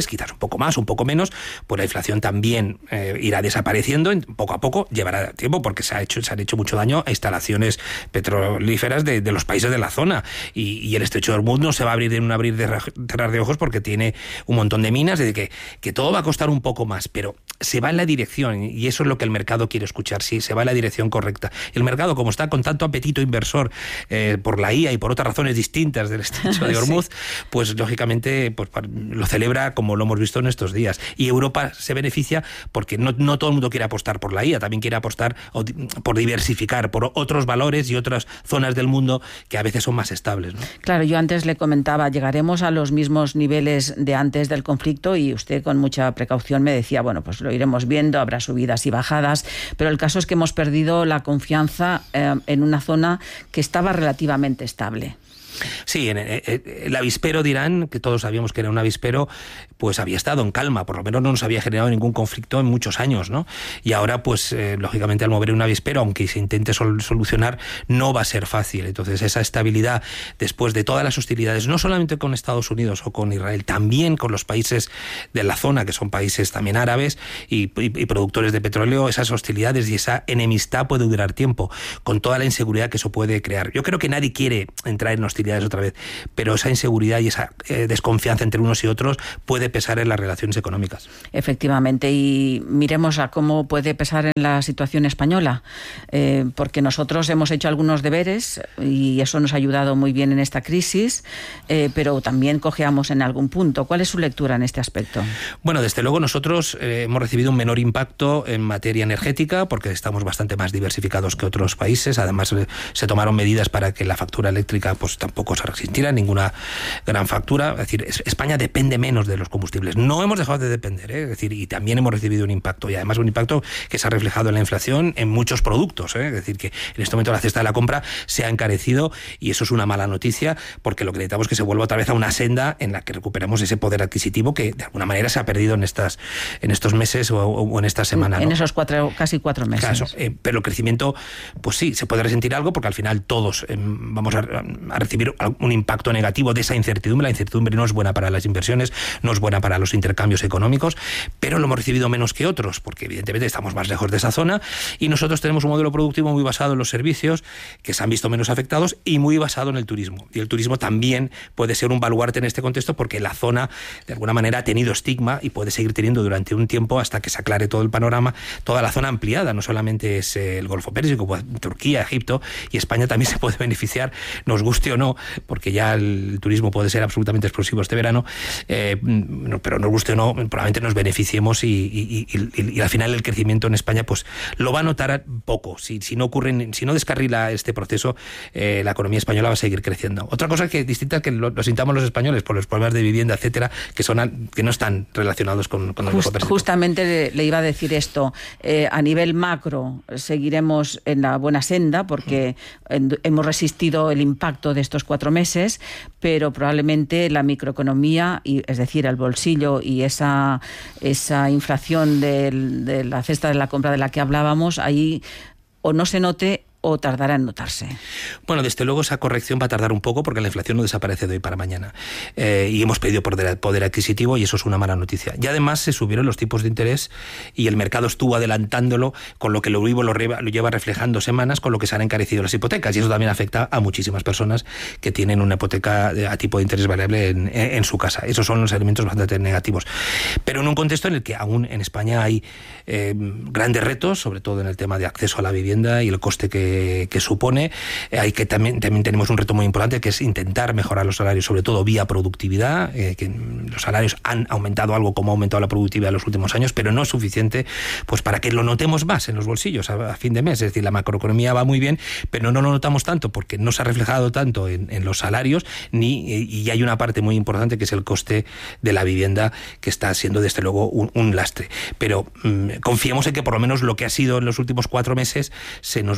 poco más, un poco menos, pues la inflación también eh, irá desapareciendo poco a poco, llevará tiempo porque se ha hecho, se han hecho mucho daño a instalaciones petrolíferas de, de los países de la zona y, y el estrecho de Hormuz no se va a abrir en un abrir de cerrar de ojos porque tiene un montón de minas, de que, que todo va a costar un poco más, pero se va en la dirección y eso es lo que el mercado quiere escuchar, sí, se va en la dirección correcta. El mercado, como está con tanto apetito inversor eh, por la I A y por otras razones distintas del estrecho de Hormuz, sí. pues lógicamente pues, lo celebra como lo hemos visto en estos días. Y Europa se beneficia porque no, no todo el mundo quiere apostar por la I A, también quiere apostar por diversificar, por otros valores y otras zonas del mundo que a veces son más estables, ¿no? Claro, yo antes le comentaba, llegaremos a los mismos niveles de antes del conflicto y usted con mucha precaución me decía, bueno, pues lo iremos viendo, habrá subidas y bajadas, pero el caso es que hemos perdido la confianza eh, en una zona que estaba relativamente estable. Sí, en el avispero dirán, que todos sabíamos que era un avispero, pues había estado en calma, por lo menos no nos había generado ningún conflicto en muchos años, ¿no? Y ahora, pues, eh, lógicamente al mover un avispero, aunque se intente sol- solucionar, no va a ser fácil. Entonces, esa estabilidad, después de todas las hostilidades, no solamente con Estados Unidos o con Israel, también con los países de la zona, que son países también árabes y, y, y productores de petróleo, esas hostilidades y esa enemistad puede durar tiempo, con toda la inseguridad que eso puede crear. Yo creo que nadie quiere entrar en hostilidades otra vez, pero esa inseguridad y esa eh, desconfianza entre unos y otros puede pesar en las relaciones económicas. Efectivamente, y miremos a cómo puede pesar en la situación española, eh, porque nosotros hemos hecho algunos deberes y eso nos ha ayudado muy bien en esta crisis, eh, pero también cojeamos en algún punto. ¿Cuál es su lectura en este aspecto? Bueno, desde luego nosotros eh, hemos recibido un menor impacto en materia energética porque estamos bastante más diversificados que otros países. Además, eh, se tomaron medidas para que la factura eléctrica pues tampoco se resistiera ninguna gran factura. Es decir, España depende menos de los combustibles. No hemos dejado de depender, ¿eh? Es decir, y también hemos recibido un impacto, y además un impacto que se ha reflejado en la inflación en muchos productos, ¿eh? Es decir, que en este momento la cesta de la compra se ha encarecido y eso es una mala noticia porque lo que necesitamos es que se vuelva otra vez a una senda en la que recuperemos ese poder adquisitivo que de alguna manera se ha perdido en estas en estos meses o, o en esta semana, en ¿no? esos cuatro, casi cuatro meses. Claro, eh, pero el crecimiento, pues sí, se puede resentir algo porque al final todos eh, vamos a, a recibir un impacto negativo de esa incertidumbre. La incertidumbre no es buena para las inversiones, no es buena para los intercambios económicos, pero lo hemos recibido menos que otros, porque evidentemente estamos más lejos de esa zona y nosotros tenemos un modelo productivo muy basado en los servicios que se han visto menos afectados y muy basado en el turismo. Y el turismo también puede ser un baluarte en este contexto porque la zona de alguna manera ha tenido estigma y puede seguir teniendo durante un tiempo hasta que se aclare todo el panorama, toda la zona ampliada, no solamente es el Golfo Pérsico, pues Turquía, Egipto, y España también se puede beneficiar, nos guste o no, porque ya el turismo puede ser absolutamente explosivo este verano, eh, pero nos guste o no, probablemente nos beneficiemos y, y, y, y, y al final el crecimiento en España pues lo va a notar poco. Si, si no ocurre, si no descarrila este proceso, eh, la economía española va a seguir creciendo. Otra cosa que distinta que lo, lo sintamos los españoles por los problemas de vivienda, etcétera, que son que no están relacionados con, con el Golfo Pérsico. Justamente le, le iba a decir esto. Eh, a nivel macro seguiremos en la buena senda porque en, hemos resistido el impacto de estos cuatro meses, pero probablemente la microeconomía, y, es decir, el bolsillo y esa, esa inflación del, de la cesta de la compra de la que hablábamos, ahí o no se note o tardará en notarse. Bueno, desde luego esa corrección va a tardar un poco porque la inflación no desaparece de hoy para mañana. Eh, y hemos perdido poder, poder adquisitivo y eso es una mala noticia. Y además se subieron los tipos de interés y el mercado estuvo adelantándolo, con lo que lo vivo lo, lo lleva reflejando semanas, con lo que se han encarecido las hipotecas y eso también afecta a muchísimas personas que tienen una hipoteca a tipo de interés variable en, en su casa. Esos son los elementos bastante negativos. Pero en un contexto en el que aún en España hay eh, grandes retos, sobre todo en el tema de acceso a la vivienda y el coste que que supone, hay que también también tenemos un reto muy importante que es intentar mejorar los salarios, sobre todo vía productividad, eh, que los salarios han aumentado algo como ha aumentado la productividad en los últimos años, pero no es suficiente pues para que lo notemos más en los bolsillos a, a fin de mes. Es decir, la macroeconomía va muy bien, pero no lo notamos tanto porque no se ha reflejado tanto en, en los salarios ni y hay una parte muy importante que es el coste de la vivienda que está siendo desde luego un, un lastre. Pero mmm, confiemos en que por lo menos lo que ha sido en los últimos cuatro meses se nos vaya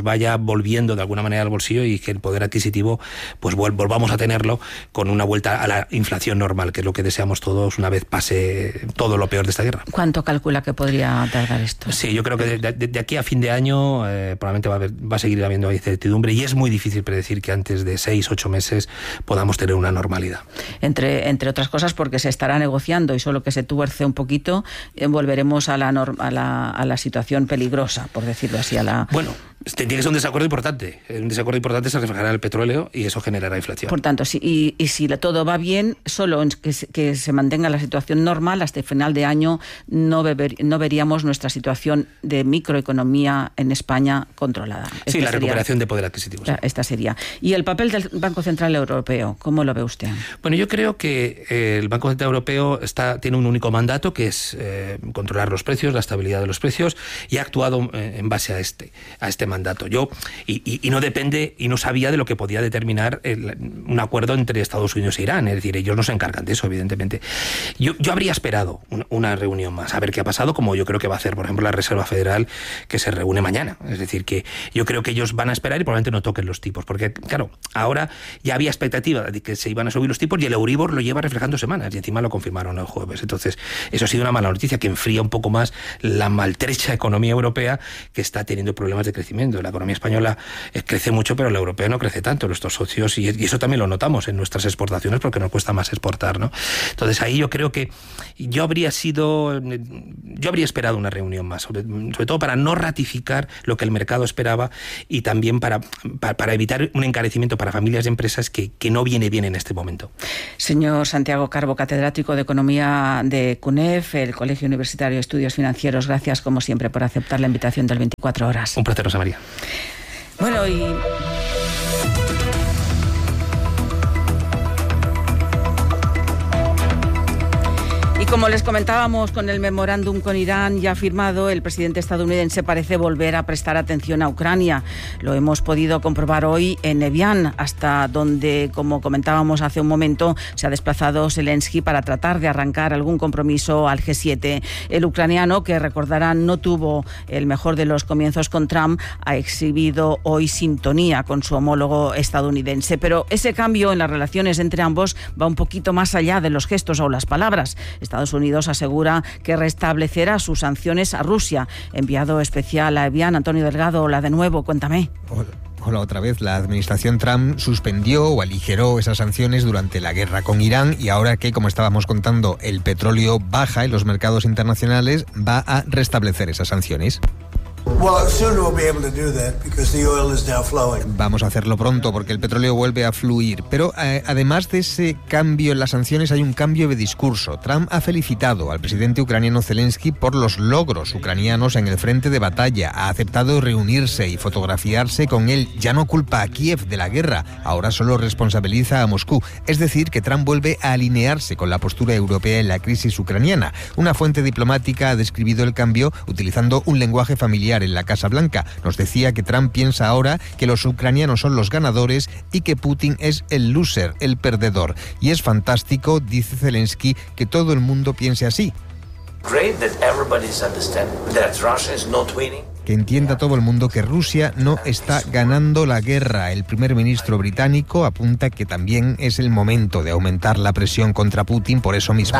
volviendo de alguna manera al bolsillo y que el poder adquisitivo pues volvamos a tenerlo con una vuelta a la inflación normal, que es lo que deseamos todos una vez pase todo lo peor de esta guerra. ¿Cuánto calcula que podría tardar esto? Sí, yo creo que de, de, de aquí a fin de año eh, probablemente va a, haber, va a seguir habiendo incertidumbre y es muy difícil predecir que antes de seis, ocho meses podamos tener una normalidad. Entre, entre otras cosas porque se estará negociando y solo que se tuerce un poquito eh, volveremos a la, norm, a, la, a la situación peligrosa, por decirlo así. A la... Bueno, tiene que ser un desacuerdo importante. Un desacuerdo importante se reflejará en el petróleo y eso generará inflación. Por tanto, si, y, y si todo va bien, solo en que, se, que se mantenga la situación normal, hasta el final de año no, beber, no veríamos nuestra situación de microeconomía en España controlada. Sí, esta la sería, recuperación de poder adquisitivo. La, esta sería. ¿Y el papel del Banco Central Europeo, cómo lo ve usted? Bueno, yo creo que eh, el Banco Central Europeo está, tiene un único mandato, que es eh, controlar los precios, la estabilidad de los precios, y ha actuado eh, en base a este, a este mandato. Yo y, y, y no depende y no sabía de lo que podía determinar el, un acuerdo entre Estados Unidos e Irán. Es decir, ellos no se encargan de eso, evidentemente. Yo, yo habría esperado una, una reunión más, a ver qué ha pasado, como yo creo que va a hacer, por ejemplo, la Reserva Federal, que se reúne mañana. Es decir, que yo creo que ellos van a esperar y probablemente no toquen los tipos, porque, claro, ahora ya había expectativa de que se iban a subir los tipos y el Euribor lo lleva reflejando semanas y encima lo confirmaron el jueves. Entonces, eso ha sido una mala noticia que enfría un poco más la maltrecha economía europea, que está teniendo problemas de crecimiento. La economía española crece mucho, pero la europea no crece tanto. Nuestros socios, y eso también lo notamos en nuestras exportaciones, porque nos cuesta más exportar, ¿no? Entonces, ahí yo creo que yo habría sido, yo habría esperado una reunión más, sobre, sobre todo para no ratificar lo que el mercado esperaba y también para, para, para evitar un encarecimiento para familias y empresas que, que no viene bien en este momento. Señor Santiago Carbo, catedrático de Economía de C U N E F, el Colegio Universitario de Estudios Financieros, gracias como siempre por aceptar la invitación del veinticuatro horas. Un placer, Rosa María. Bueno, y... Y como les comentábamos, con el memorándum con Irán ya firmado, el presidente estadounidense parece volver a prestar atención a Ucrania. Lo hemos podido comprobar hoy en Evian, hasta donde, como comentábamos hace un momento, se ha desplazado Zelensky para tratar de arrancar algún compromiso al G siete. El ucraniano, que recordarán no tuvo el mejor de los comienzos con Trump, ha exhibido hoy sintonía con su homólogo estadounidense. Pero ese cambio en las relaciones entre ambos va un poquito más allá de los gestos o las palabras. Estados Unidos asegura que restablecerá sus sanciones a Rusia. Enviado especial a Evian, Antonio Delgado, hola de nuevo, cuéntame. Hola. Hola otra vez. La administración Trump suspendió o aligeró esas sanciones durante la guerra con Irán y ahora que, como estábamos contando, el petróleo baja en los mercados internacionales, va a restablecer esas sanciones. Vamos a hacerlo pronto porque el petróleo vuelve a fluir. Pero eh, además de ese cambio en las sanciones hay un cambio de discurso. Trump ha felicitado al presidente ucraniano Zelensky por los logros ucranianos en el frente de batalla. Ha aceptado reunirse y fotografiarse con él. Ya no culpa a Kiev de la guerra, ahora solo responsabiliza a Moscú. Es decir, que Trump vuelve a alinearse con la postura europea en la crisis ucraniana. Una fuente diplomática ha descrito el cambio utilizando un lenguaje familiar en la Casa Blanca. Nos decía que Trump piensa ahora que los ucranianos son los ganadores y que Putin es el loser, el perdedor. Y es fantástico, dice Zelensky, que todo el mundo piense así. Great that everybody's understand that Russia is not winning. Que entienda todo el mundo que Rusia no está ganando la guerra. El primer ministro británico apunta que también es el momento de aumentar la presión contra Putin por eso mismo.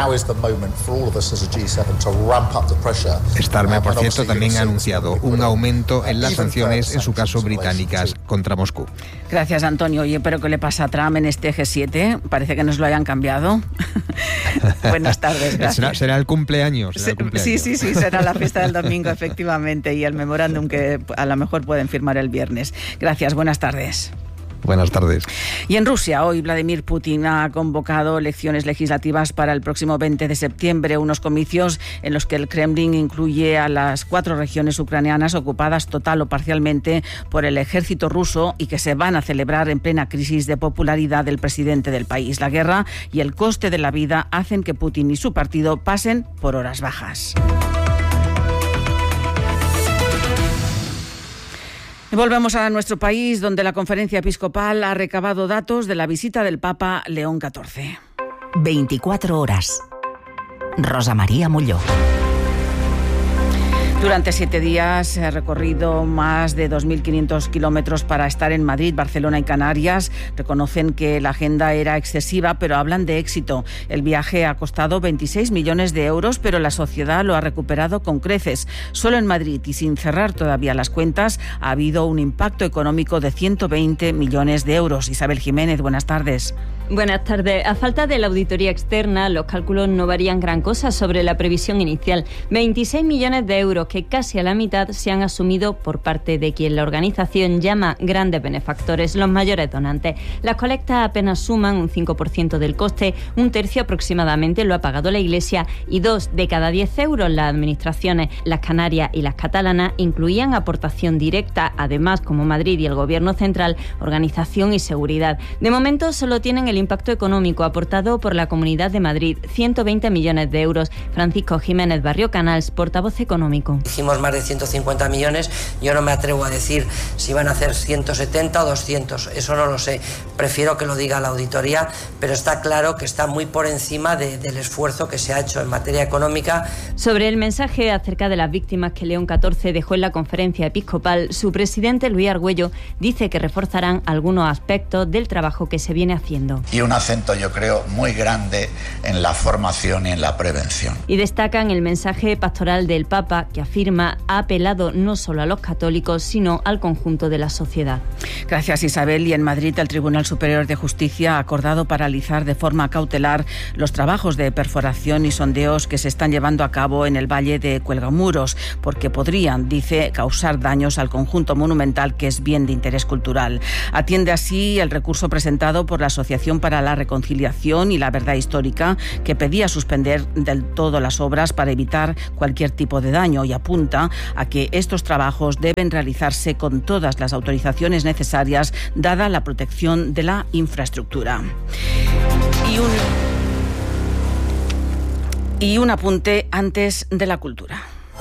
Starmer, por cierto, también ha anunciado un aumento en las sanciones, en su caso británicas, contra Moscú. Gracias, Antonio. Oye, pero ¿qué le pasa a Trump en este G siete? Parece que nos lo hayan cambiado. Buenas tardes, gracias. Será, será el cumpleaños. Será el cumpleaños. Sí, sí, sí, será la fiesta del domingo, efectivamente, y el memorándum que a lo mejor pueden firmar el viernes. Gracias, buenas tardes. Buenas tardes. Y en Rusia, hoy Vladimir Putin ha convocado elecciones legislativas para el próximo veinte de septiembre, unos comicios en los que el Kremlin incluye a las cuatro regiones ucranianas ocupadas total o parcialmente por el ejército ruso y que se van a celebrar en plena crisis de popularidad del presidente del país. La guerra y el coste de la vida hacen que Putin y su partido pasen por horas bajas. Volvemos a nuestro país, donde la Conferencia Episcopal ha recabado datos de la visita del Papa León catorce. veinticuatro horas. Rosa María Molló. Durante siete días he recorrido más de dos mil quinientos kilómetros para estar en Madrid, Barcelona y Canarias. Reconocen que la agenda era excesiva, pero hablan de éxito. El viaje ha costado veintiséis millones de euros, pero la sociedad lo ha recuperado con creces. Solo en Madrid, y sin cerrar todavía las cuentas, ha habido un impacto económico de ciento veinte millones de euros. Isabel Jiménez, buenas tardes. Buenas tardes. A falta de la auditoría externa, los cálculos no varían gran cosa sobre la previsión inicial. veintiséis millones de euros que casi a la mitad se han asumido por parte de quien la organización llama grandes benefactores, los mayores donantes. Las colectas apenas suman un cinco por ciento del coste, un tercio aproximadamente lo ha pagado la Iglesia y dos de cada diez euros las administraciones. Las canarias y las catalanas incluían aportación directa, además, como Madrid y el Gobierno central, organización y seguridad. De momento solo tienen el impacto económico aportado por la Comunidad de Madrid, ciento veinte millones de euros. Francisco Jiménez Barrio Canals, portavoz económico. Hicimos más de ciento cincuenta millones, yo no me atrevo a decir si van a hacer ciento setenta o doscientos, eso no lo sé, prefiero que lo diga la auditoría, pero está claro que está muy por encima de, del esfuerzo que se ha hecho en materia económica. Sobre el mensaje acerca de las víctimas que León catorce dejó en la conferencia episcopal, su presidente Luis Argüello dice que reforzarán algunos aspectos del trabajo que se viene haciendo. Y un acento, yo creo, muy grande en la formación y en la prevención. Y destacan el mensaje pastoral del Papa, que afirma ha apelado no solo a los católicos, sino al conjunto de la sociedad. Gracias, Isabel. Y en Madrid, el Tribunal Superior de Justicia ha acordado paralizar de forma cautelar los trabajos de perforación y sondeos que se están llevando a cabo en el Valle de Cuelgamuros, porque podrían, dice, causar daños al conjunto monumental, que es bien de interés cultural. Atiende así el recurso presentado por la Asociación para la Reconciliación y la Verdad Histórica, que pedía suspender del todo las obras para evitar cualquier tipo de daño, y apunta a que estos trabajos deben realizarse con todas las autorizaciones necesarias, dada la protección de la infraestructura. Y un, y un apunte antes de la cultura.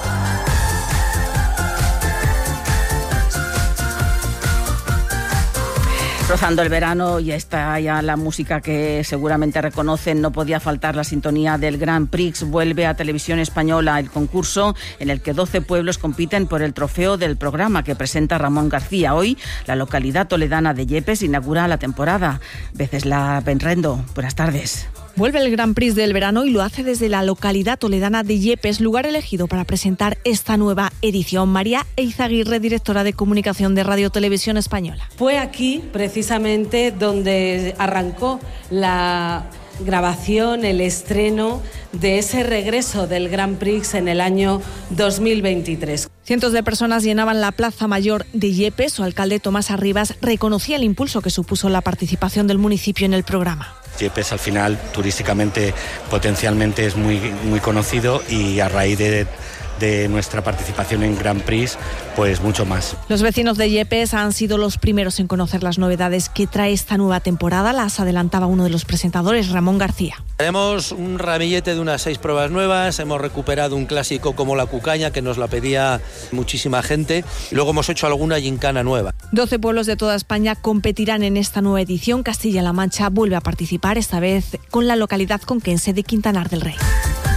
Rozando el verano, y está ya la música que seguramente reconocen, no podía faltar la sintonía del Grand Prix. Vuelve a Televisión Española el concurso en el que doce pueblos compiten por el trofeo del programa que presenta Ramón García. Hoy, la localidad toledana de Yepes inaugura la temporada. Veces-la Benrendo, buenas tardes. Vuelve el Grand Prix del verano y lo hace desde la localidad toledana de Yepes, lugar elegido para presentar esta nueva edición. María Eizaguirre, directora de comunicación de Radio Televisión Española. Fue aquí, precisamente, donde arrancó la grabación, el estreno de ese regreso del Grand Prix en el año dos mil veintitrés. Cientos de personas llenaban la Plaza Mayor de Yepes. Su alcalde Tomás Arribas reconocía el impulso que supuso la participación del municipio en el programa. Yepes al final turísticamente potencialmente es muy, muy conocido, y a raíz de, de nuestra participación en Grand Prix, pues mucho más. Los vecinos de Yepes han sido los primeros en conocer las novedades que trae esta nueva temporada. Las adelantaba uno de los presentadores, Ramón García. Tenemos un ramillete de unas seis pruebas nuevas, hemos recuperado un clásico como la cucaña, que nos la pedía muchísima gente, y luego hemos hecho alguna gincana nueva. Doce pueblos de toda España competirán en esta nueva edición. Castilla-La Mancha vuelve a participar, esta vez con la localidad conquense de Quintanar del Rey.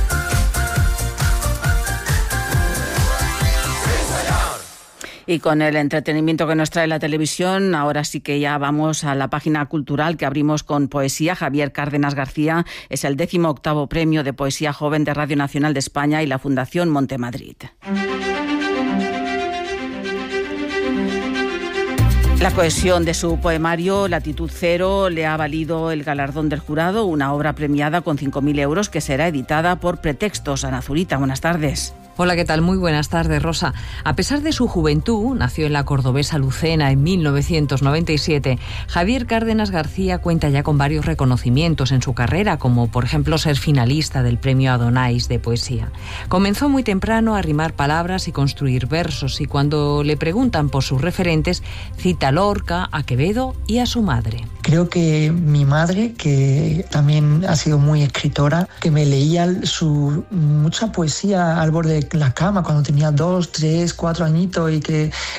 Y con el entretenimiento que nos trae la televisión, ahora sí que ya vamos a la página cultural que abrimos con poesía. Javier Cárdenas García es el décimo octavo premio de poesía joven de Radio Nacional de España y la Fundación Montemadrid. La cohesión de su poemario Latitud Cero le ha valido el galardón del jurado, una obra premiada con cinco mil euros que será editada por Pretextos. Ana Zurita, buenas tardes. Hola, ¿qué tal? Muy buenas tardes, Rosa. A pesar de su juventud, nació en la cordobesa Lucena en mil novecientos noventa y siete, Javier Cárdenas García cuenta ya con varios reconocimientos en su carrera, como por ejemplo ser finalista del Premio Adonais de poesía. Comenzó muy temprano a rimar palabras y construir versos, y cuando le preguntan por sus referentes, cita a Lorca, a Quevedo y a su madre. Creo que mi madre, que también ha sido muy escritora, que me leía su mucha poesía al borde de la cama cuando tenía dos, tres, cuatro añitos, y que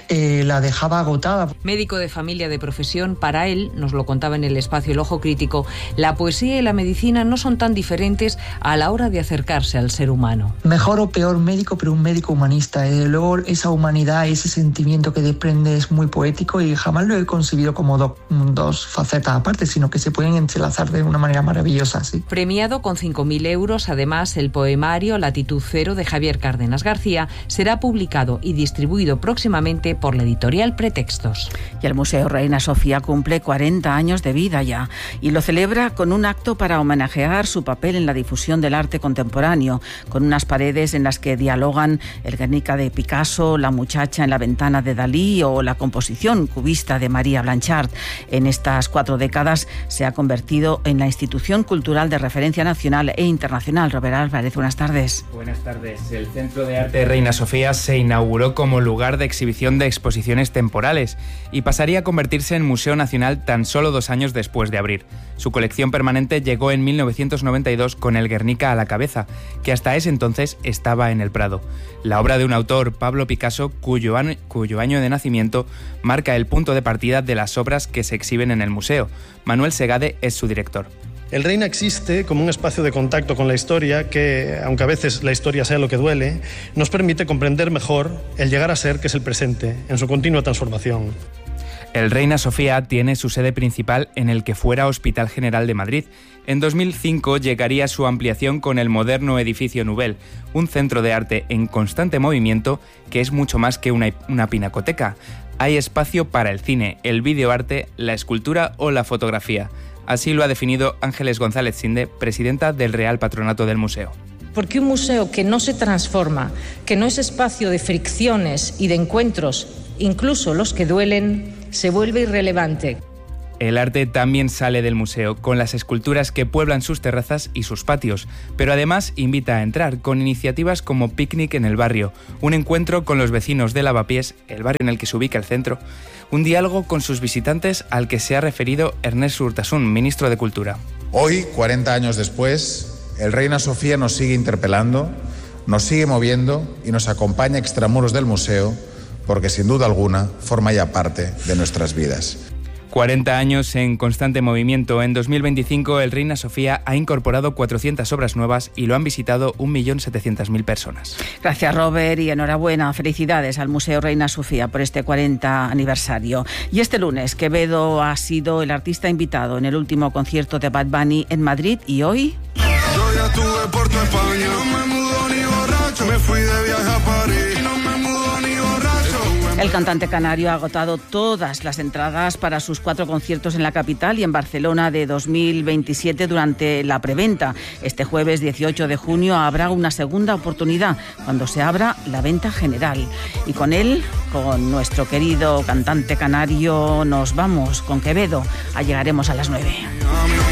eh, la dejaba agotada. Médico de familia de profesión, para él, nos lo contaba en el espacio El Ojo Crítico, la poesía y la medicina no son tan diferentes a la hora de acercarse al ser humano. Mejor o peor médico, pero un médico humanista. Eh, luego esa humanidad, ese sentimiento que desprende es muy poético y jamás lo he concebido como do, dos facetas aparte, sino que se pueden entrelazar de una manera maravillosa. ¿Sí? Premiado con cinco mil euros, además, el poemario Latitud Cero de Javier Cárdenas García será publicado y distribuido próximamente por la editorial Pretextos. Y el Museo Reina Sofía cumple cuarenta años de vida ya y lo celebra con un acto para homenajear su papel en la difusión del arte contemporáneo, con unas paredes en las que dialogan el Guernica de Picasso, La muchacha en la ventana de Dalí o la composición cubista de María Blanchard. En estas cuatro décadas se ha convertido en la institución cultural de referencia nacional e internacional. Robert Álvarez, buenas tardes. Buenas tardes. El Centro de Arte Reina Sofía se inauguró como lugar de exhibición de exposiciones temporales y pasaría a convertirse en Museo Nacional tan solo dos años después de abrir. Su colección permanente llegó en mil novecientos noventa y dos con el Guernica a la cabeza, que hasta ese entonces estaba en el Prado. La obra de un autor, Pablo Picasso, cuyo año, cuyo año de nacimiento marca el punto de partida de las obras que se exhiben en el museo. Manuel Segade es su director. El Reina existe como un espacio de contacto con la historia que, aunque a veces la historia sea lo que duele, nos permite comprender mejor el llegar a ser, que es el presente, en su continua transformación. El Reina Sofía tiene su sede principal en el que fuera Hospital General de Madrid. En dos mil cinco llegaría su ampliación con el moderno edificio Nouvel, un centro de arte en constante movimiento que es mucho más que una, una pinacoteca. Hay espacio para el cine, el videoarte, la escultura o la fotografía. Así lo ha definido Ángeles González Sinde, presidenta del Real Patronato del Museo. Porque un museo que no se transforma, que no es espacio de fricciones y de encuentros, incluso los que duelen, se vuelve irrelevante. El arte también sale del museo, con las esculturas que pueblan sus terrazas y sus patios, pero además invita a entrar con iniciativas como Picnic en el Barrio, un encuentro con los vecinos de Lavapiés, el barrio en el que se ubica el centro, un diálogo con sus visitantes al que se ha referido Ernest Urtasun, ministro de Cultura. Hoy, cuarenta años después, el Reina Sofía nos sigue interpelando, nos sigue moviendo y nos acompaña extramuros del museo, porque sin duda alguna forma ya parte de nuestras vidas. cuarenta años en constante movimiento. En dos mil veinticinco el Reina Sofía ha incorporado cuatrocientas obras nuevas y lo han visitado un millón setecientas mil personas. Gracias, Robert, y enhorabuena. Felicidades al Museo Reina Sofía por este cuarenta aniversario. Y este lunes, Quevedo ha sido el artista invitado en el último concierto de Bad Bunny en Madrid y hoy... Yo ya estuve por tu España, no me mudo ni borracho, me fui de viaje a París, no me mudo ni borracho. El cantante canario ha agotado todas las entradas para sus cuatro conciertos en la capital y en Barcelona de dos mil veintisiete durante la preventa. Este jueves dieciocho de junio habrá una segunda oportunidad cuando se abra la venta general. Y con él, con nuestro querido cantante canario, nos vamos con Quevedo. Llegaremos a las nueve.